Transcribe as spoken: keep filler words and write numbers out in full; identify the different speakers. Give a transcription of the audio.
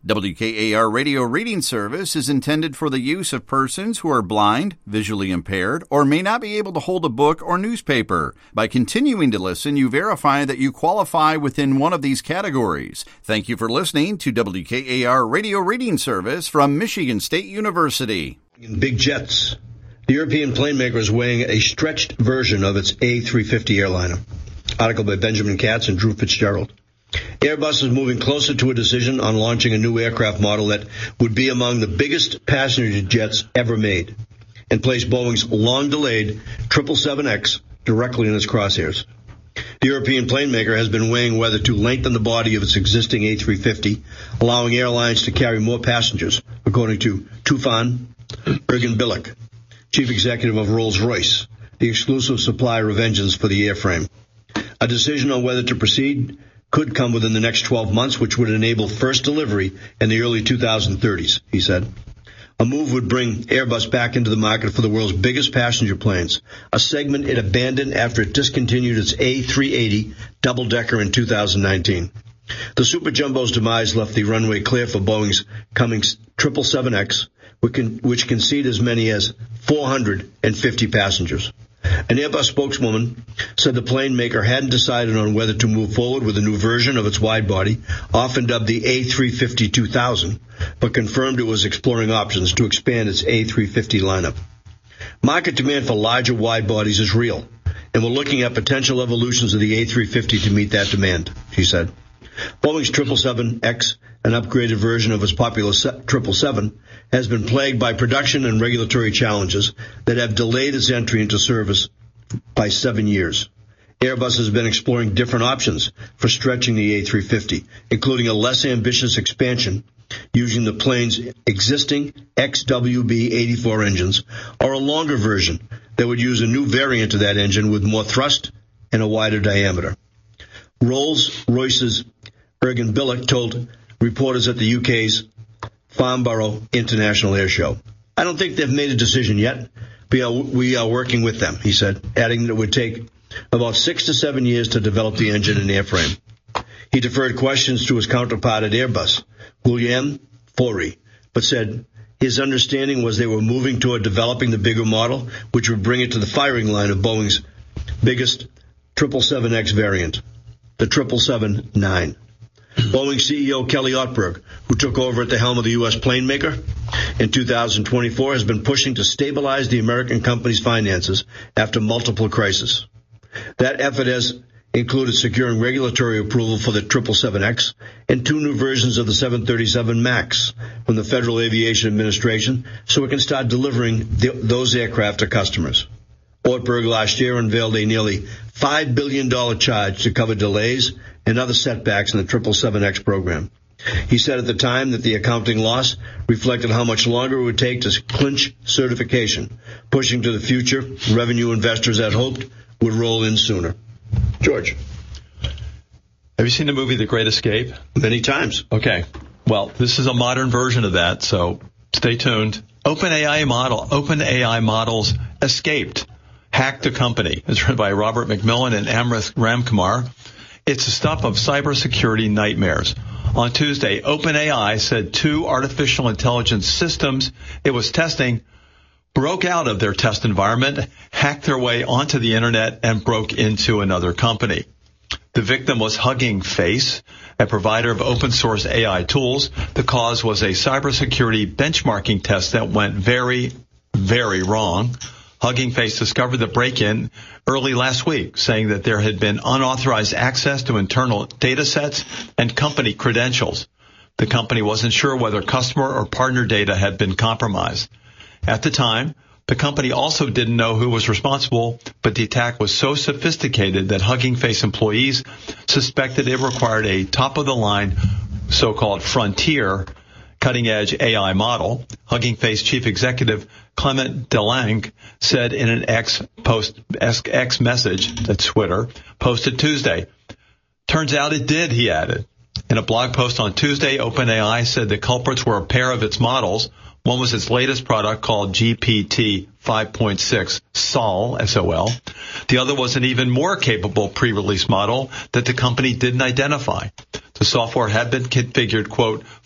Speaker 1: W K A R Radio Reading Service is intended for the use of persons who are blind, visually impaired, or may not be able to hold a book or newspaper. By continuing to listen, you verify that you qualify within one of these categories. Thank you for listening to W K A R Radio Reading Service from Michigan State University.
Speaker 2: Big jets. The European plane maker is weighing a stretched version of its A three fifty airliner. Article by Benjamin Katz and Drew Fitzgerald. Airbus is moving closer to a decision on launching a new aircraft model that would be among the biggest passenger jets ever made and place Boeing's long-delayed triple seven X directly in its crosshairs. The European plane maker has been weighing whether to lengthen the body of its existing A three fifty, allowing airlines to carry more passengers, according to Tufan Erginbilek, chief executive of Rolls-Royce, the exclusive supplier of engines for the airframe. A decision on whether to proceed could come within the next twelve months, which would enable first delivery in the early two thousand thirties, he said. A move would bring Airbus back into the market for the world's biggest passenger planes, a segment it abandoned after it discontinued its A three eighty double-decker in two thousand nineteen. The Super Jumbo's demise left the runway clear for Boeing's coming triple seven X, which can, which can seat as many as four hundred fifty passengers. An Airbus spokeswoman said the plane maker hadn't decided on whether to move forward with a new version of its wide-body, often dubbed the A three fifty two thousand, but confirmed it was exploring options to expand its A three fifty lineup. Market demand for larger wide-bodies is real, and we're looking at potential evolutions of the A three fifty to meet that demand, she said. Boeing's triple seven X, an upgraded version of its popular triple seven, has been plagued by production and regulatory challenges that have delayed its entry into service by seven years. Airbus has been exploring different options for stretching the A three fifty, including a less ambitious expansion using the plane's existing X W B eighty-four engines, or a longer version that would use a new variant of that engine with more thrust and a wider diameter. Rolls-Royce's Erginbilek told reporters at the U K's Farnborough International Air Show, "I don't think they've made a decision yet. We are, we are working with them," he said, adding that it would take about six to seven years to develop the engine and airframe. He deferred questions to his counterpart at Airbus, Guillaume Faury, but said his understanding was they were moving toward developing the bigger model, which would bring it to the firing line of Boeing's biggest triple seven X variant, the triple seven nine. Boeing C E O Kelly Ortberg, who took over at the helm of the U S plane maker in two thousand twenty-four, has been pushing to stabilize the American company's finances after multiple crises. That effort has included securing regulatory approval for the triple seven X and two new versions of the seven thirty-seven MAX from the Federal Aviation Administration so it can start delivering the, those aircraft to customers. Ortberg last year unveiled a nearly five billion dollars charge to cover delays and other setbacks in the triple seven X program. He said at the time that the accounting loss reflected how much longer it would take to clinch certification, pushing to the future revenue investors had hoped would roll in sooner. George.
Speaker 3: Have you seen the movie The Great Escape?
Speaker 2: Many times.
Speaker 3: Okay. Well, this is a modern version of that, so stay tuned. OpenAI model, OpenAI models escaped, hacked the company. It's written by Robert McMillan and Amrit Ramkumar. It's the stuff of cybersecurity nightmares. On Tuesday, OpenAI said two artificial intelligence systems it was testing broke out of their test environment, hacked their way onto the internet, and broke into another company. The victim was Hugging Face, a provider of open source A I tools. The cause was a cybersecurity benchmarking test that went very, very wrong. Hugging Face discovered the break-in early last week, saying that there had been unauthorized access to internal data sets and company credentials. The company wasn't sure whether customer or partner data had been compromised. At the time, the company also didn't know who was responsible, but the attack was so sophisticated that Hugging Face employees suspected it required a top-of-the-line so-called frontier cutting-edge A I model. Hugging Face chief executive Clement Delange said in an X post X message, that's Twitter, posted Tuesday. Turns out it did, he added. In a blog post on Tuesday, OpenAI said the culprits were a pair of its models. One was its latest product called G P T five point six Sol, S O L. The other was an even more capable pre-release model that the company didn't identify. The software had been configured, quote,